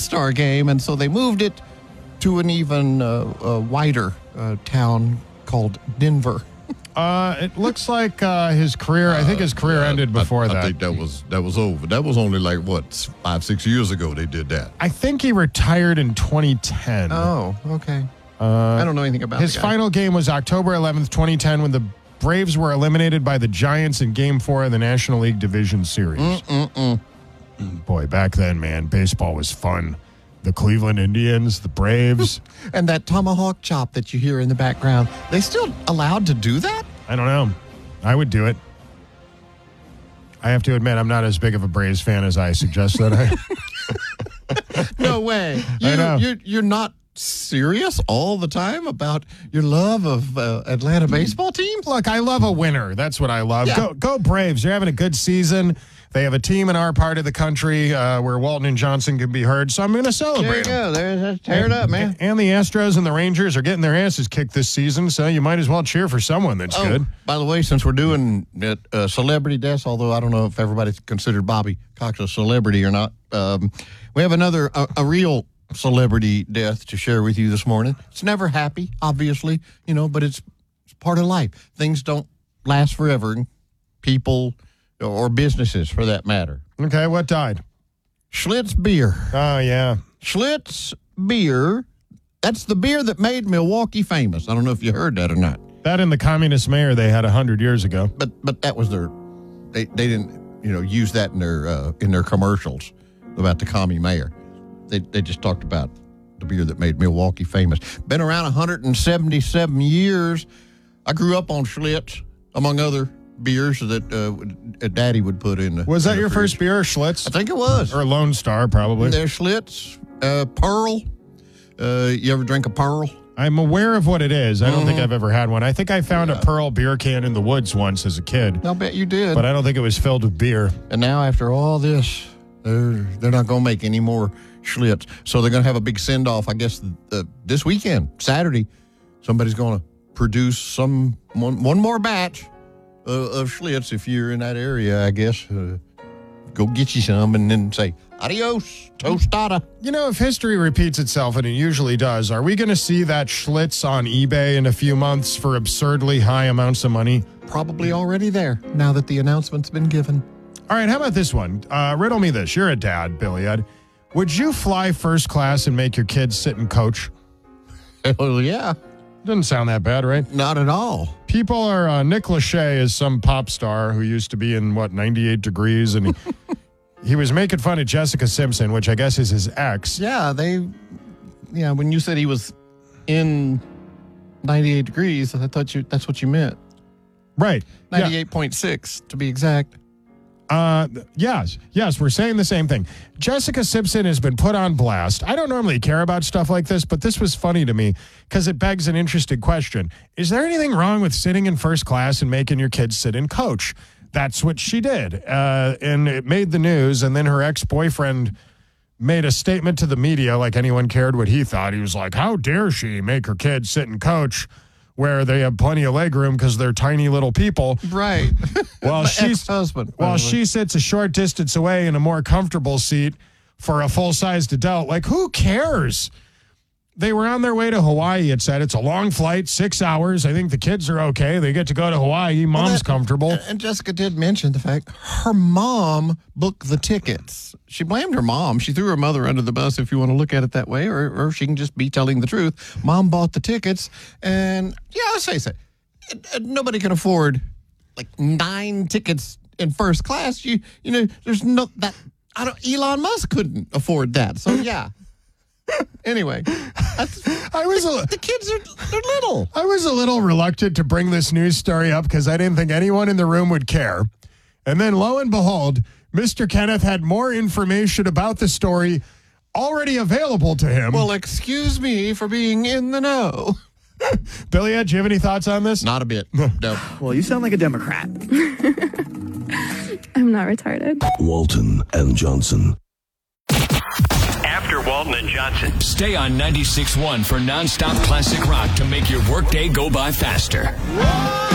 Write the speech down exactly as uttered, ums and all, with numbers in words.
All-Star game, and so they moved it to an even uh, uh, wider uh, town called Denver. Uh, it looks like uh, his career, I think his career Uh, ended before I, that. I think that was that was over. That was only like, what, five, six years ago they did that. I think he retired in twenty ten. Oh, okay. Uh, I don't know anything about His the guy. final game was October eleventh, twenty ten, when the Braves were eliminated by the Giants in Game four of the National League Division Series. Mm-mm-mm. Boy, back then, man, baseball was fun. The Cleveland Indians, the Braves. And that tomahawk chop that you hear in the background, they still allowed to do that? I don't know. I would do it. I have to admit, I'm not as big of a Braves fan as I suggested. I, No way. You, I know. You're, you're not serious all the time about your love of uh, Atlanta baseball teams? Look, I love a winner. That's what I love. Yeah. Go, go Braves. They're having a good season. They have a team in our part of the country uh, where Walton and Johnson can be heard, so I'm going to There celebrate you them. go. There's, tear it up, man. And the Astros and the Rangers are getting their asses kicked this season, so you might as well cheer for someone that's Oh, good. by the way, since we're doing it, uh, celebrity deaths, although I don't know if everybody's considered Bobby Cox a celebrity or not, um, we have another, a, a real celebrity death to share with you this morning. It's never happy, obviously, you know, but it's, it's part of life. Things don't last forever. People or businesses, for that matter. Okay, what died? Schlitz beer. Oh, yeah. Schlitz beer. That's the beer that made Milwaukee famous. I don't know if you heard that or not. That and the communist mayor they had one hundred years ago. But but that was their. They they didn't you know use that in their uh, in their commercials about the commie mayor. They they just talked about the beer that made Milwaukee famous. Been around one hundred seventy-seven years. I grew up on Schlitz, among other beers that uh, Daddy would put in. The, Was in that the your fridge. first beer, Schlitz? I think it was. Or Lone Star, probably. There's Schlitz, uh, Pearl. Uh, you ever drink a Pearl? I'm aware of what it is. I don't Mm-hmm. think I've ever had one. I think I found Yeah. a Pearl beer can in the woods once as a kid, I'll bet you did. but I don't think it was filled with beer. And now, after all this, they're they're not going to make any more Schlitz. So they're going to have a big send off. I guess uh, this weekend, Saturday, somebody's going to produce some one, one more batch uh, of Schlitz. If you're in that area, I guess uh, go get you some and then say adios, tostada. You know, if history repeats itself, and it usually does, are we going to see that Schlitz on eBay in a few months for absurdly high amounts of money? Probably already there now that the announcement's been given. All right, how about this one? Uh, riddle me this. You're a dad, Billy Ed. Would you fly first class and make your kids sit and coach? Hell yeah, Doesn't sound that bad, right? not at all. People are, uh, Nick Lachey is some pop star who used to be in, what, ninety-eight degrees, and he, he was making fun of Jessica Simpson, which I guess is his ex. Yeah, they. Yeah, when you said he was in ninety-eight degrees, I thought you that's what you meant. Right. Yeah. ninety-eight point six to be exact. Uh, yes, yes, we're saying the same thing. Jessica Simpson has been put on blast. I don't normally care about stuff like this, but this was funny to me because it begs an interesting question. Is there anything wrong with sitting in first class and making your kids sit in coach? That's what she did. Uh, and it made the news, and then her ex-boyfriend made a statement to the media like anyone cared what he thought. He was like, how dare she make her kids sit in coach where they have plenty of leg room because they're tiny little people. Right. While My she's ex-husband. while she sits a short distance away in a more comfortable seat for a full-sized adult. Like, who cares? They were on their way to Hawaii, it said. It's a long flight, six hours. I think the kids are okay. They get to go to Hawaii. Mom's Well, that- comfortable. And Jessica did mention the fact her mom booked the tickets. She blamed her mom. She threw her mother under the bus, if you want to look at it that way, or, or she can just be telling the truth. Mom bought the tickets, and yeah, I'll say so. And- and Nobody can afford like nine tickets in first class. You you know, there's no that. I don't. Elon Musk couldn't afford that. So yeah. Anyway, that's, I was a, the kids are they're little. I was a little reluctant to bring this news story up because I didn't think anyone in the room would care. And then lo and behold, Mister Kenneth had more information about the story already available to him. Well, excuse me for being in the know. Billy Ed, do you have any thoughts on this? Not a bit. No. Well, you sound like a Democrat. I'm not retarded. Walton and Johnson. After Walton and Johnson. Stay on ninety-six point one for nonstop classic rock to make your workday go by faster.